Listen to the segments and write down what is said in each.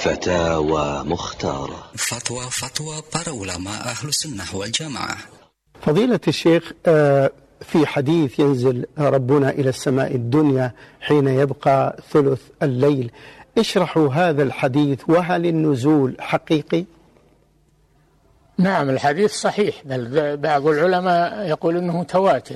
فتاوى مختارة. فتوى para ulama Ahlus Sunnah wal Jamaah. فضيلة الشيخ، في حديث ينزل ربنا إلى السماء الدنيا حين يبقى ثلث الليل، اشرحوا هذا الحديث، وهل النزول حقيقي؟ نعم، الحديث صحيح، بل بعض العلماء يقول أنه متواتر،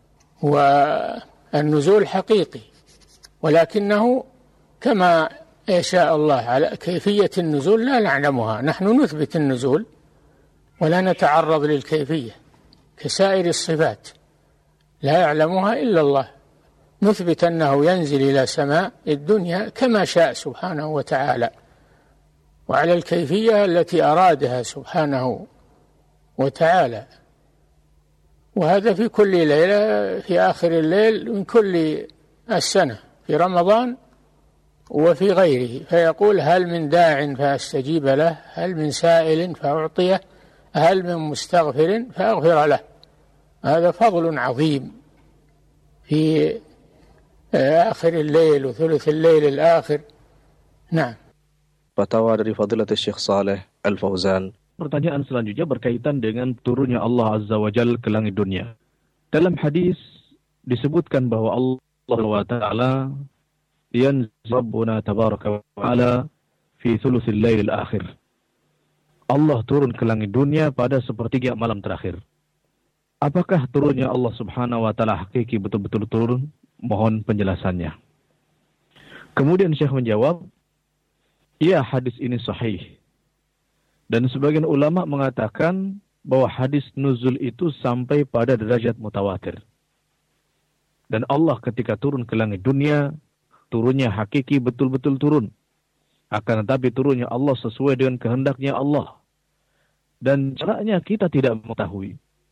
والنزول حقيقي، ولكنه كما يشاء الله. على كيفية النزول لا نعلمها، نحن نثبت النزول ولا نتعرض للكيفية كسائر الصفات، لا يعلمها إلا الله. نثبت أنه ينزل إلى سماء الدنيا كما شاء سبحانه وتعالى، وعلى الكيفية التي أرادها سبحانه وتعالى، وهذا في كل ليلة في آخر الليل من كل السنة، في رمضان وفي غيره، فيقول: هل من داع فأستجيب له، هل من سائل فأعطيه، هل من مستغفر فأغفر له. هذا فضل عظيم في آخر الليل وثلث الليل الآخر. نعم. Fatwa dari Fadilatul Syekh Saleh Al-Fauzan. Pertanyaan selanjutnya berkaitan dengan turunnya Allah Azza wa Jalla ke langit dunia. Dalam hadis disebutkan bahwa Allah Taala yanzil Rabbuna tabaraka wa ta'ala fi thuluthil lail al-akhir. Allah turun ke langit dunia pada sepertiga malam terakhir. Apakah turunnya Allah Subhanahu wa taala hakiki, betul-betul turun? Mohon penjelasannya. Kemudian Syekh menjawab, ya, hadis ini sahih. Dan sebagian ulama mengatakan bahwa hadis nuzul itu sampai pada derajat mutawatir. Dan Allah ketika turun ke langit dunia, turunnya hakiki, betul-betul turun. Akan tetapi turunnya Allah sesuai dengan kehendaknya Allah. Dan caranya kita tidak mengetahui.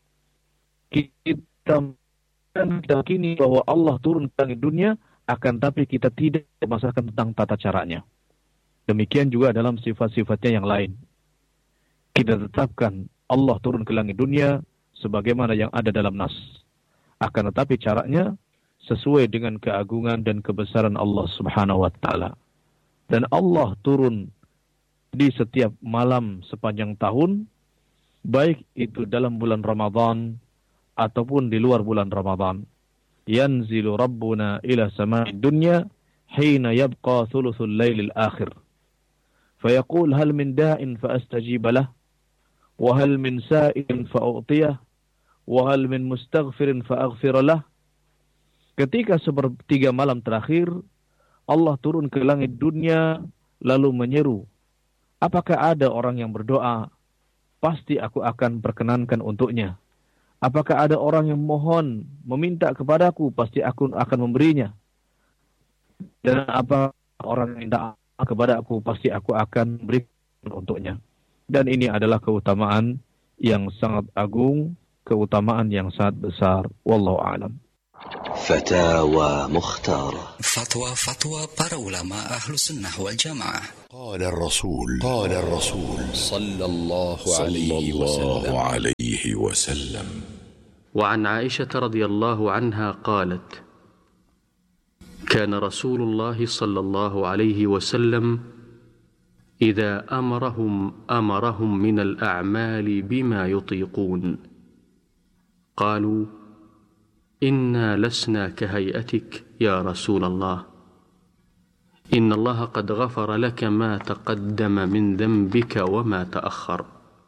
Kita yakini bahwa Allah turun ke langit dunia, akan tapi kita tidak memasalkan tentang tata caranya. Demikian juga dalam sifat-sifatnya yang lain. Kita tetapkan Allah turun ke langit dunia sebagaimana yang ada dalam nas. Akan tetapi caranya sesuai dengan keagungan dan kebesaran Allah Subhanahu wa taala. Dan Allah turun di setiap malam sepanjang tahun, baik itu dalam bulan Ramadan ataupun di luar bulan Ramadan. Yanzilu Rabbuna ila sama'id dunya hina yabqa thuluthul lailil akhir. Fayaqul hal min da'in fa'astajib lah, wa hal min sa'ilin fa'u'tiyah, wa hal min mustaghfirin fa'aghfir lah. Ketika sepertiga malam terakhir, Allah turun ke langit dunia lalu menyeru, apakah ada orang yang berdoa? Pasti aku akan perkenankan untuknya. Apakah ada orang yang mohon, meminta kepadaku? Pasti aku akan memberinya. Dan apa orang yang minta kepada aku, pasti aku akan berikan untuknya. Dan ini adalah keutamaan yang sangat agung, keutamaan yang sangat besar. Wallahu a'lam. فتاوى مختارة. فتوى para ulama Ahlus Sunnah wal Jamaah. قال الرسول صلى الله عليه وسلم. وعن عائشة رضي الله عنها قالت: كان رسول الله صلى الله عليه وسلم إذا أمرهم من الأعمال بما يطيقون قالوا: إنا لسنا كهيئتك يا رسول الله، إن الله قد غفر لك ما تقدم من ذنبك وما تأخر،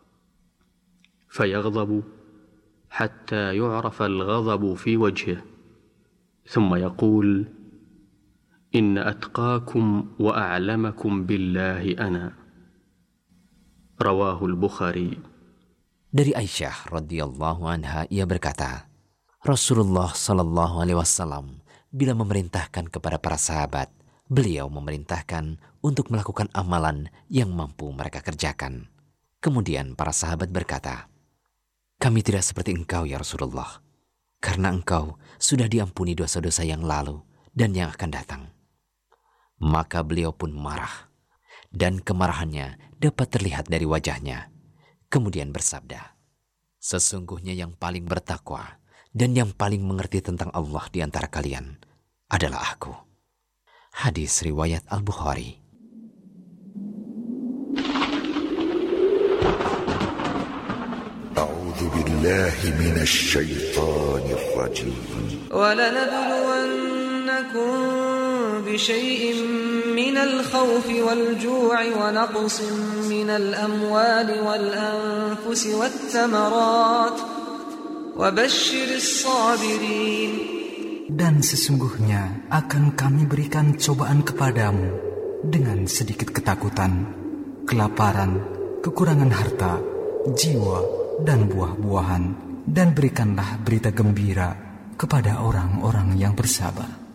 فيغضب حتى يعرف الغضب في وجهه، ثم يقول: إن أتقاكم وأعلمكم بالله أنا. رواه البخاري. Dari Aisyah radhiyallahu anha, ia berkata, Rasulullah sallallahu alaihi wasallam bila memerintahkan kepada para sahabat, beliau memerintahkan untuk melakukan amalan yang mampu mereka kerjakan. Kemudian para sahabat berkata, kami tidak seperti engkau ya Rasulullah, karena engkau sudah diampuni dosa-dosa yang lalu dan yang akan datang. Maka beliau pun marah, dan kemarahannya dapat terlihat dari wajahnya. Kemudian bersabda, sesungguhnya yang paling bertakwa dan yang paling mengerti tentang Allah di antara kalian adalah aku. Hadis riwayat Al-Bukhari. بالله من الشيطان الرجيم ولنبلونكم بشيء من الخوف والجوع ونقص من الأموال والأنفس والثمرات وبشر الصابرين. Dan sesungguhnya akan kami berikan cobaan kepadamu dengan sedikit ketakutan, kelaparan, kekurangan harta, jiwa, dan buah-buahan. Dan berikanlah berita gembira kepada orang-orang yang bersabar.